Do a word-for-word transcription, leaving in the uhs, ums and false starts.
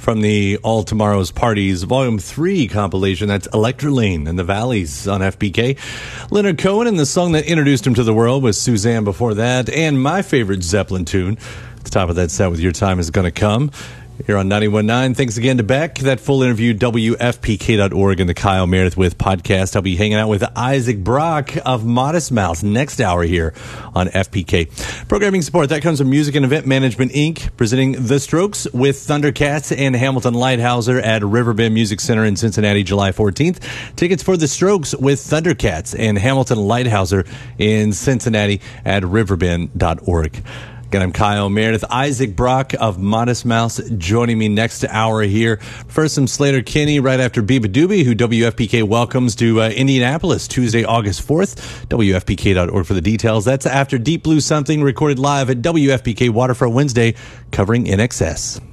from the All Tomorrow's Parties Volume three compilation. That's Electrolane and the Valleys on F P K. Leonard Cohen and the song that introduced him to the world was Suzanne before that. And my favorite Zeppelin tune, at the top of that set with Your Time Is Gonna Come, here on ninety-one point nine. Thanks again to Beck. That full interview, W F P K dot org and the Kyle Meredith with podcast. I'll be hanging out with Isaac Brock of Modest Mouse next hour here on F P K. Programming support, that comes from Music and Event Management, Incorporated, presenting The Strokes with Thundercats and Hamilton Lighthouser at Riverbend Music Center in Cincinnati, July fourteenth. Tickets for The Strokes with Thundercats and Hamilton Lighthouser in Cincinnati at riverbend dot org. Again, I'm Kyle Meredith. Isaac Brock of Modest Mouse joining me next hour here. First, some Slater-Kinney right after Biba Doobie, who W F P K welcomes to uh, Indianapolis Tuesday, August fourth. W F P K dot org for the details. That's after Deep Blue Something, recorded live at W F P K Waterfront Wednesday, covering N X S.